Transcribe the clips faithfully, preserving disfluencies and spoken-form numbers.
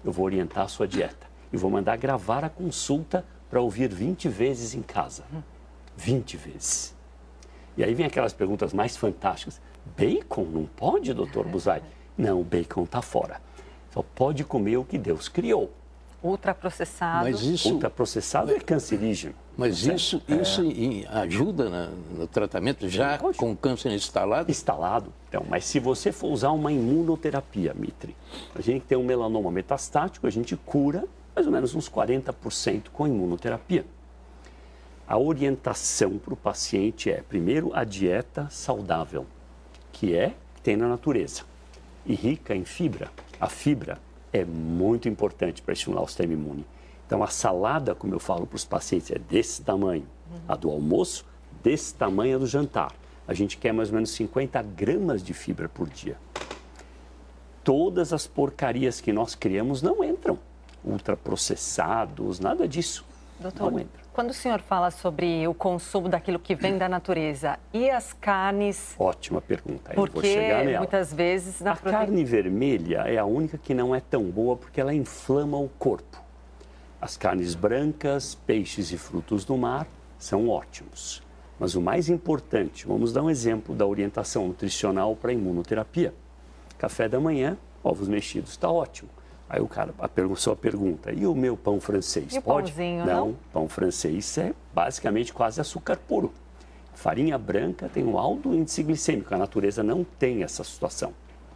eu vou orientar a sua dieta. E vou mandar gravar a consulta para ouvir vinte vezes em casa. vinte vezes. E aí vem aquelas perguntas mais fantásticas. Bacon não pode, doutor Busaid? Não, o bacon está fora. Só pode comer o que Deus criou. Ultraprocessado. Mas isso... Ultraprocessado é cancerígeno. Mas isso, é. isso em- ajuda na- no tratamento já Pode. com câncer instalado? Instalado. Então, mas se você for usar uma imunoterapia, Mitri, a gente tem um melanoma metastático, a gente cura mais ou menos uns quarenta por cento com imunoterapia. A orientação para o paciente é, primeiro, a dieta saudável, que é que tem na natureza, e rica em fibra. A fibra é muito importante para estimular o sistema imune. Então, a salada, como eu falo para os pacientes, é desse tamanho. A do almoço, desse tamanho a do jantar. A gente quer mais ou menos cinquenta gramas de fibra por dia. Todas as porcarias que nós criamos não entram. Ultraprocessados, nada disso. Doutor, não entra. quando o senhor fala sobre o consumo daquilo que vem da natureza e as carnes, Ótima pergunta. Eu vou porque chegar nela. muitas vezes na A proteína... carne vermelha é a única que não é tão boa porque ela inflama o corpo. As carnes brancas, peixes e frutos do mar são ótimos. Mas o mais importante, vamos dar um exemplo da orientação nutricional para a imunoterapia. Café da manhã, ovos mexidos, está ótimo. Aí o cara, a pessoa pergunta, e o meu pão francês? E o Pode? pãozinho, não, não? pão francês é basicamente quase açúcar puro. Farinha branca tem um alto índice glicêmico, a natureza não tem essa situação.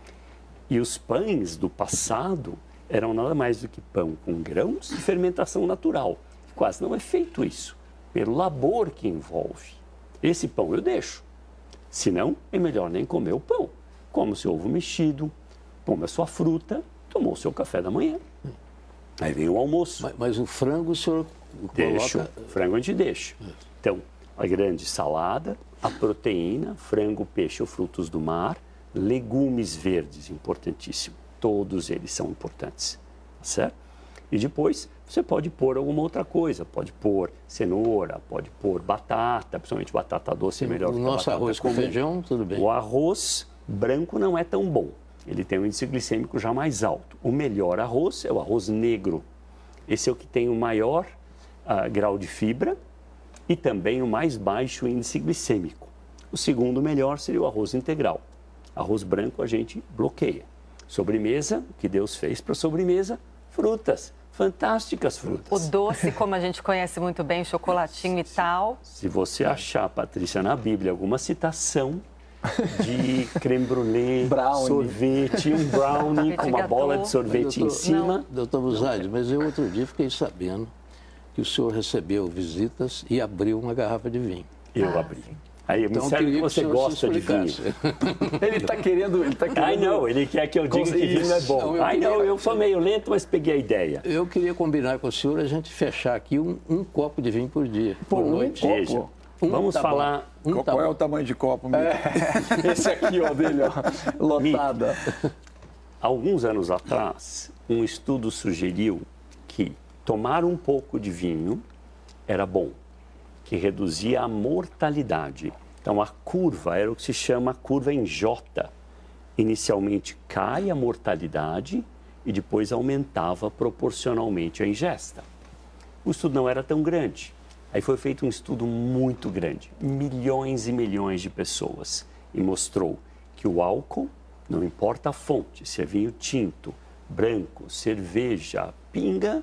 E os pães do passado eram nada mais do que pão com grãos e fermentação natural. Quase não é feito isso, pelo labor que envolve. Esse pão eu deixo. Se não, é melhor nem comer o pão. Come o seu ovo mexido, come a sua fruta, tomou o seu café da manhã. Aí vem o almoço. Mas, mas o frango o senhor Deixo, coloca... frango a gente deixa. Então, a grande salada, a proteína, frango, peixe ou frutos do mar, legumes verdes, importantíssimo. Todos eles são importantes, tá certo? E depois você pode pôr alguma outra coisa, pode pôr cenoura, pode pôr batata, principalmente batata doce é melhor O que a nosso batata arroz com comum. feijão, tudo bem. O arroz branco não é tão bom, ele tem um índice glicêmico já mais alto. O melhor arroz é o arroz negro. Esse é o que tem o maior ah, grau de fibra e também o mais baixo índice glicêmico. O segundo melhor seria o arroz integral. Arroz branco a gente bloqueia. Sobremesa, o que Deus fez para sobremesa? Frutas, fantásticas O frutas. doce, como a gente conhece muito bem, chocolatinho e tal. Se você achar, Patrícia, na Bíblia alguma citação de creme brulee, Brownie. sorvete, um brownie com uma Petit bola gâteau. de sorvete em cima. Doutor Busaid, mas eu outro dia fiquei sabendo que o senhor recebeu visitas e abriu uma garrafa de vinho. Eu Ah, abri. Aí, me Então, eu sério que queria que o você senhor gosta se de vinho. explicasse. Ele está querendo, ele tá querendo... Ai, não, ele quer que eu diga que vinho é bom. Não, eu Ai, não, queria- eu sou meio lento, mas peguei a ideia. Eu queria combinar com o senhor a gente fechar aqui um, um copo de vinho por dia, por um noite. copo? Veja, Um vamos tá bom. falar... Um Qual, tá qual é bom. o tamanho de copo, Mito? Esse aqui, ó, dele, ó, lotada. Alguns anos atrás, um estudo sugeriu que tomar um pouco de vinho era bom, que reduzia a mortalidade. Então, a curva era o que se chama curva em J. Inicialmente cai a mortalidade e depois aumentava proporcionalmente a ingesta. O estudo não era tão grande. Aí foi feito um estudo muito grande, milhões e milhões de pessoas, e mostrou que o álcool, não importa a fonte, se é vinho tinto, branco, cerveja, pinga,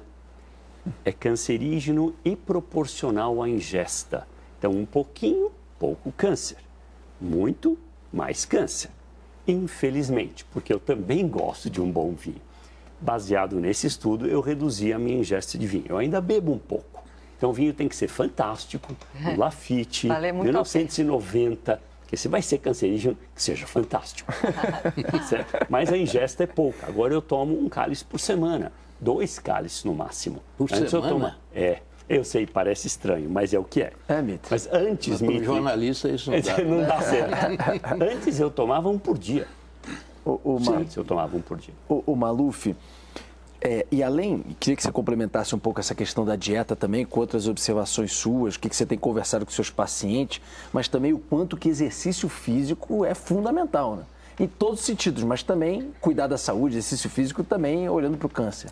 é cancerígeno e proporcional à ingesta. Então, um pouquinho, pouco câncer. Muito, mais câncer. Infelizmente, porque eu também gosto de um bom vinho. Baseado nesse estudo, eu reduzi a minha ingesta de vinho. Eu ainda bebo um pouco. Então, o vinho tem que ser fantástico, um Lafite, Vale muito mil novecentos e noventa, porque se vai ser cancerígeno, que seja fantástico. Certo? Mas a ingesta é pouca. Agora eu tomo um cálice por semana, dois cálices no máximo. Por Antes semana? Eu tomo... É, eu sei, parece estranho, mas é o que é. É, Mito. Mas antes, Para um Mitri, jornalista isso não dá. não dá certo. Antes eu tomava um por dia. O, o, Ma- Antes eu tomava um por dia. o, o Maluf, é, e além, queria que você complementasse um pouco essa questão da dieta também, com outras observações suas, o que, que você tem conversado com seus pacientes, mas também o quanto que exercício físico é fundamental, né? Em todos os sentidos, mas também cuidar da saúde, exercício físico também olhando para o câncer.